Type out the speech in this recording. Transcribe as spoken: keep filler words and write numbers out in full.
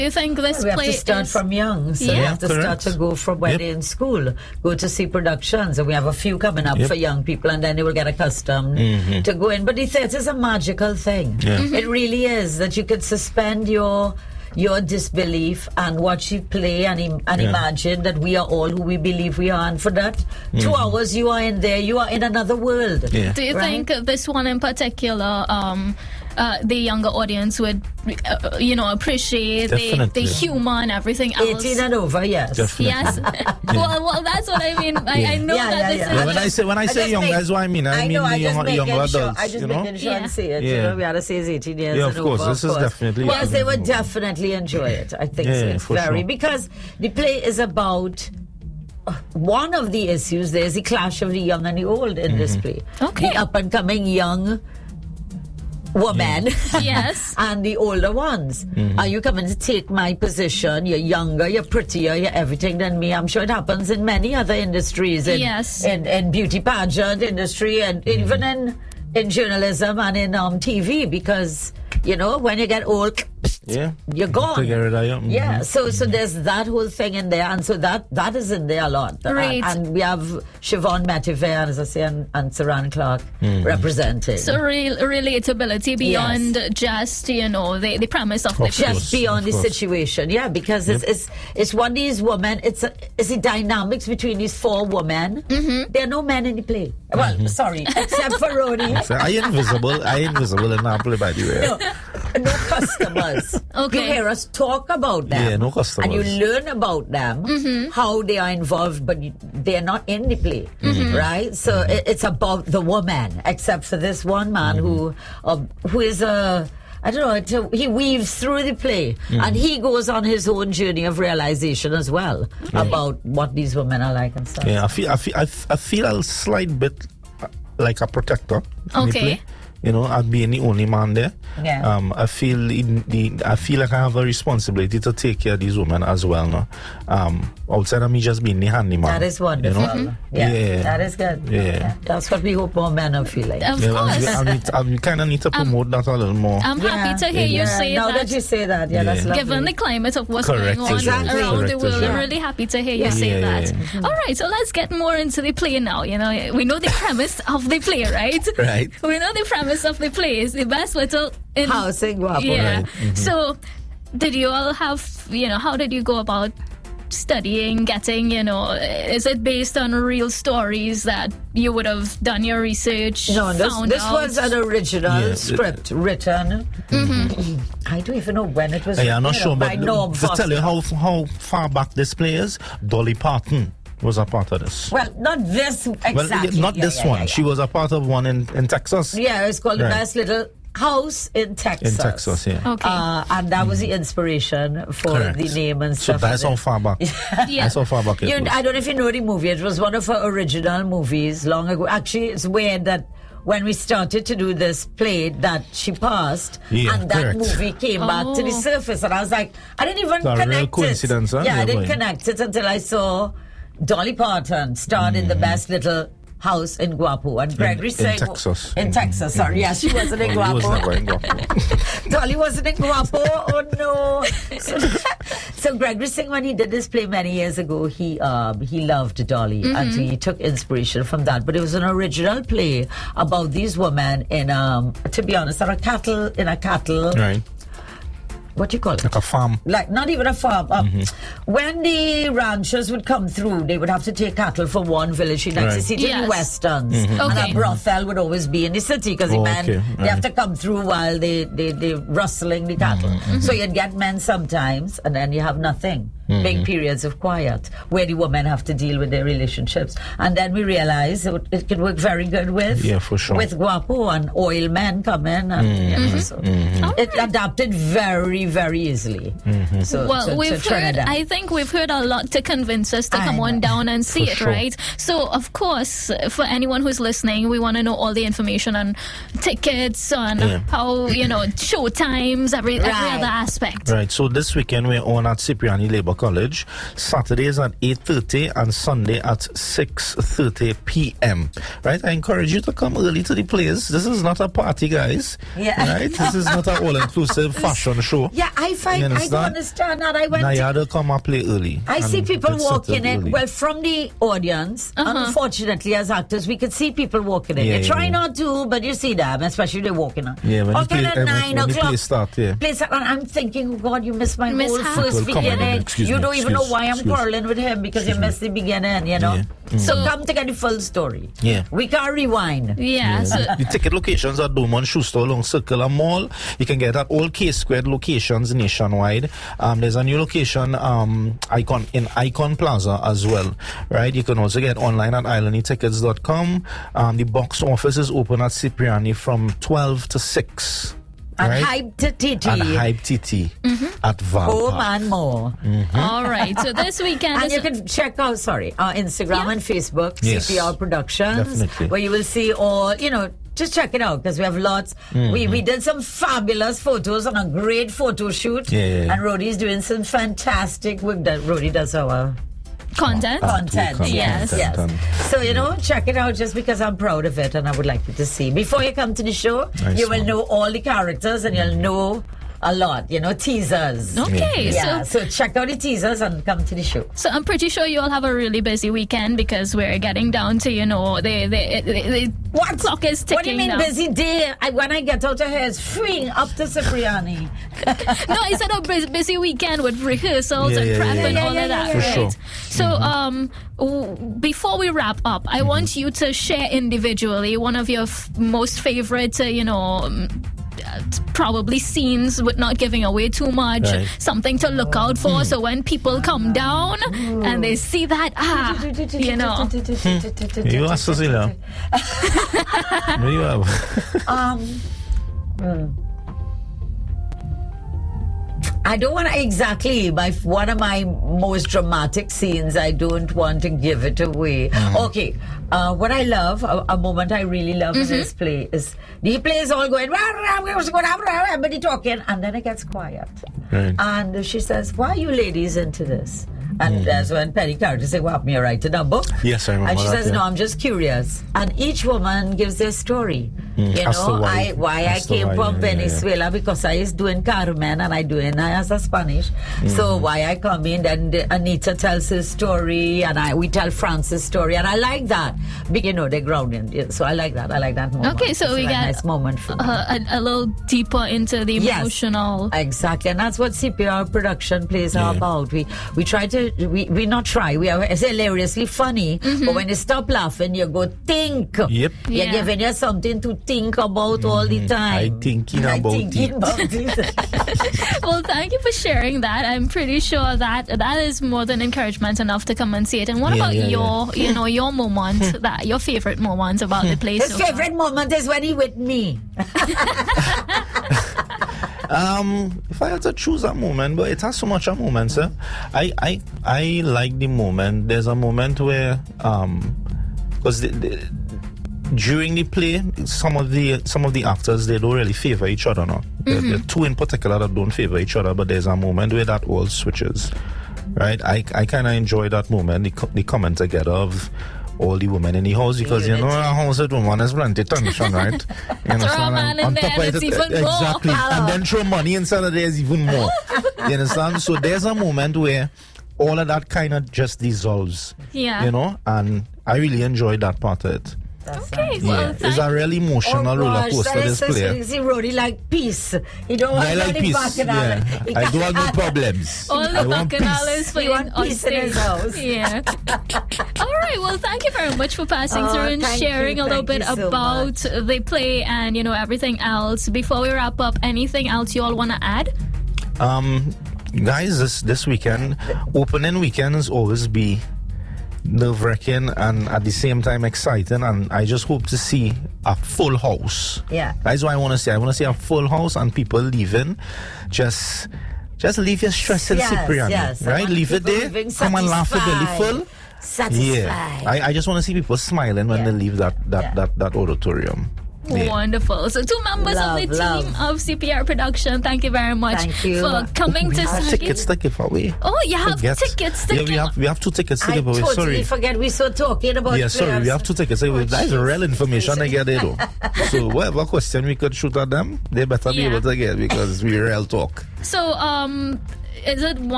You think this well, we play have to start is... from young, so Yeah. we have to Correct. start to go from when Yep. they're in school, go to see productions, and we have a few coming up Yep. for young people, and then they will get accustomed Mhm. to go in. But the theatre is a magical thing. Yeah. Mhm. It really is, that you could suspend your your disbelief and watch you play and, im- and Yeah. imagine that we are all who we believe we are, and for that two Mhm. hours you are in there, you are in another world. Yeah. Do you Right? think this one in particular, um, uh, the younger audience would, uh, you know, appreciate the, the Definitely. humor and everything else? eighteen and over, yes. Definitely. Yes. well, well, that's what I mean. I, I know Yeah, that yeah, this yeah. Yeah, is. when I say when I I say just young, make- that's what I mean. I, I mean know, the I just young, making younger sure, adults. I just you know? making sure Yeah. and see it. You Yeah. know, we had to say it's eighteen years Yeah, and of course. over, This is definitely- Yes, they would Yeah. definitely enjoy it. I think Yeah, so. yeah, It's for very sure. because the play is about uh, one of the issues. There's the clash of the young and the old in this Mm-hmm. play. Okay. The up and coming young woman. Yes. And the older ones. Mm-hmm. Are you coming to take my position? You're younger, you're prettier, you're everything than me. I'm sure it happens in many other industries. In, Yes. In, in beauty pageant industry and Mm-hmm. even in in journalism and in um, T V, because, you know, when you get old, Yeah. you're gone. To get rid of you. Mhm. Yeah, so so there's that whole thing in there, and so that that is in there a lot. Right. And, and we have Siobhan Metiver, as I say, and, and Saran Clark Mm-hmm. representing. So real relatability beyond just, you know, the, the premise of the Of play. course. just beyond the course. situation, yeah, because it's, it's it's one of these women. It's a, it's the dynamics between these four women. Mm-hmm. There are no men in the play. Well, sorry, except for Roni. So I invisible. I invisible in that play, by the way. No, no customers. Okay. You hear us talk about them. Yeah, no customers. And you learn about them, how they are involved, but you, they're not in the play, right? So it, it's about the woman, except for this one man who, um, who is a. I don't know, it's a, he weaves through the play, and he goes on his own journey of realization as well about what these women are like and stuff. Yeah, I feel I feel I, f- I feel a slight bit uh, like a protector. in the Okay. play. You know, I'd being the only man there. Yeah. Um, I feel in the I feel like I have a responsibility to take care of these women as well. No, um, outside of me just being the handyman. That is wonderful. You know? yeah, Yeah. that is good. Yeah. That's what we hope more men are feeling. Of Yeah, course. I, I, need, I kind of need to promote that a little more. I'm happy to hear you Yeah, say now that. that you say that, yeah, that's Yeah. lovely. Given the climate of what's Correct, going on exactly. around Correct, the world, I'm exactly. really happy to hear you Yeah. say Yeah, that. yeah, All right, so let's get more into the play now. You know, we know the premise of the play, right? Right. We know the premise of the play is the best little in House in Guapo. Yeah. Right. Mhm. So, did you all have? You know, how did you go about studying, getting? You know, is it based on real stories that you would have done your research? No, this, found this out? was an original Yeah. script written. I don't even know when it was Yeah, I'm not written, sure, by but Norm to tell you Foster. how how far back this play is, Dolly Parton was a part of this. Well, not this exactly. Well, yeah, not Yeah, this yeah, one. yeah, She yeah. was a part of one in, in Texas. Yeah, it's called Right. The Best Little House in Texas. In Texas, yeah. Okay. Uh, and that was the inspiration for Correct. the name and So stuff. that's of how it. far back. Yeah. That's how far back it You, was. I don't know if you know the movie. It was one of her original movies long ago. Actually, it's weird that when we started to do this play that she passed, Yeah, and that correct. movie came back to the Oh. surface, and I was like, I didn't even It's a real connect coincidence, it. huh? Yeah, Yeah, I didn't boy. connect it until I saw Dolly Parton starred in The Best Little House in Guapo, and Gregory in saying Texas. in Texas. Sorry, yeah, she wasn't in Well, he was Guapo. never in Guapo. Dolly wasn't in Guapo. Oh no! So, so Gregory Singh, when he did this play many years ago, he um, he loved Dolly, and he took inspiration from that. But it was an original play about these women in um. To be honest, are a cattle in a cattle. Right. What do you call it? Like a farm. Like not even a farm. Uh, When the ranchers would come through, they would have to take cattle from one village to the next. Right. You see, it in Yes. the westerns, and Okay. a brothel would always be in the city because the Oh, men okay. they have Right. to come through while they they they rustling the cattle. So you'd get men sometimes, and then you have nothing. Big periods of quiet where the women have to deal with their relationships, and then we realize it, it can work very good with Yeah, for sure. with Guapo and oil men come in, and you know, so it adapted very very easily. So Well, to, we've to heard, Trinidad. I think we've heard a lot to convince us to I come on know. down and see For it, sure. right? So, of course, for anyone who's listening, we want to know all the information on tickets, on Yeah. how, you know, show times, every, every Right. other aspect. Right. So this weekend we're on at Cipriani Labour College. Saturdays at eight thirty and Sunday at six thirty p.m. Right? I encourage you to come early to the plays. This is not a party, guys. Yeah. Right? This is not an all-inclusive fashion show. Yeah, I find, I don't understand that. I went Nayada come and play early. I see people walking in. Early. Well, from the audience, Uh-huh. unfortunately, as actors, we could see people walking in. Yeah, you try yeah. not to, but you see them, especially they're walking in. Yeah, when you okay, play, at uh, nine when the o'clock. play start, yeah. Play start, and I'm thinking, oh God, you missed my Miss whole half. first Well, come on, beginning. excuse You me, don't even know excuse- why I'm excuse- quarreling with him because you excuse me. missed the beginning, you know. Yeah. Mm. So So- come to get the full story. Yeah. We can't rewind. Yeah. So, The ticket locations are Dumont, Schuster, along Circular Mall. You can get at all K-Squared locations nationwide. Um, there's a new location, um, Icon in Icon Plaza as well, right? You can also get online at island tickets dot com. Um, the box office is open at Cipriani from twelve to six. And right? hype to T T. And Hype T T at Val Home Park. and more. all right. So this weekend And is you can check out, sorry, our Instagram Yeah. and Facebook, Yes. C P R Productions, Definitely. where you will see all, you know, just check it out because we have lots. We we did some fabulous photos on a great photo shoot. Yeah, yeah, yeah. And Rhodey's doing some fantastic work that Rhodey does our content. content. Content, Yes, yes. content. So, you know, check it out just because I'm proud of it and I would like you to see. Before you come to the show, Nice you will one. know all the characters and you'll know a lot, you know, teasers. Okay. Yeah, So so check out the teasers and come to the show. So I'm pretty sure you all have a really busy weekend because we're getting down to, you know, the the, the, the What? clock is ticking What do you mean down. busy day? I, when I get out of here, it's freeing up to Cipriani. No, I said a bus- busy weekend with rehearsals Yeah, and yeah, prep yeah, and yeah. all Yeah, of yeah, that, yeah, For right? sure. So um, w- before we wrap up, I want you to share individually one of your f- most favorite, uh, you know, um, uh, probably scenes with not giving away too much, Right. something to look out for. So when people come down and they see that, ah, you know. You are Cecilia. Where you are? Um, hmm. I don't want to exactly, my one of my most dramatic scenes, I don't want to give it away. Okay, uh, what I love, a, a moment I really love in this play is the play is all going, rah, rah, rah, rah, rah, everybody talking, and then it gets quiet. Right. And she says, why are you ladies into this? And that's when Penny character say, well, me writing a book. Yes, I remember And she that, says, yeah. no, I'm just curious. And each woman gives their story. You as to know, why- I why I as to came why, from yeah, yeah, yeah. Venezuela because I is doing Carmen and I doing I as a Spanish. So why I come in, then the- Anita tells his story and I we tell Francis' story, and I like that. But, you know, they're grounded. Yeah, so I like that. I like that moment. Okay, so It's we a got nice moment for me. Uh, a, a little deeper into the Yes. emotional. Exactly, and that's what C P R production plays are Yeah. about. We we try to we we not try. We are hilariously funny, but when you stop laughing, you go think. Yep. You're Yeah. giving you something to think about all the time. I thinking I about thinking it. about it. Well, thank you for sharing that. I'm pretty sure that that is more than encouragement enough to come and see it. And what Yeah, about yeah, your, you know, your moment, that your favorite moments about the place? His favorite moment is when he with me. Um, if I had to choose a moment, but it has so much a moment, sir. I, I, I like the moment. There's a moment where, um, because the, the, during the play, some of the some of the actors they don't really favor each other. No, there, there are two in particular that don't favor each other. But there's a moment where that all switches, right? I, I kind of enjoy that moment. The, co- the coming together of all the women in the house, because you know Unity. a house with woman is plenty tension, right? You Throw a man in On there top of and it's it, even more. exactly, and then throw money inside of there is even more. You understand? So there's a moment where all of that kind of just dissolves. Yeah. You know, and I really enjoyed that part of it. Okay, well, Yeah, it's thank a really emotional Oh, roller gosh, coaster. that This is so play. sweet. See, Rhodey like peace. He don't want I like any peace. bacchanal. Yeah. I don't want no problems. all I the want bacchanal peace. is for He you want on peace in his stage. house. Yeah. All right. Well, thank you very much for passing Oh, through and thank sharing you, a little thank bit you so about much. the play and, you know, everything else. Before we wrap up, anything else you all want to add? Um, guys, this this weekend, opening weekends always be nerve-wracking and at the same time exciting, and I just hope to see a full house. Yeah. That's what I want to see. I want to see a full house and people leaving. Just just leave your stress in Yes, Cipriani, yes. I right? want Leave it people there. leaving Come and laugh with belly satisfied. full. Satisfied. Yeah, I, I just want to see people smiling when Yeah. they leave that that, Yeah. that, that auditorium. Yeah. Wonderful. So two members Love, of the love. team of C P R Production, thank you very much Thank you. for coming We to have Smokey. tickets to give away. Oh, you have Forget. tickets to Yeah, we give- have we have two tickets to I give away. totally Sorry. forget we so talking about Yeah, sorry, we players. have two tickets. to give away. That is real information I get there though. So whatever question we could shoot at them, they better be Yeah. able to get because we real talk. So, um, is it